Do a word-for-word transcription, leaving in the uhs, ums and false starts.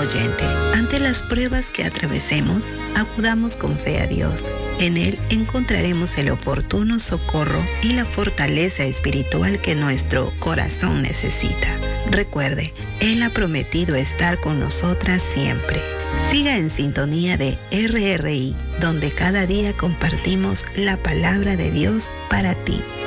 oyente, ante las pruebas que atravesemos, acudamos con fe a Dios. En Él encontraremos el oportuno socorro y la fortaleza espiritual que nuestro corazón necesita. Recuerde, Él ha prometido estar con nosotras siempre. Siga en sintonía de R R I, donde cada día compartimos la palabra de Dios para ti.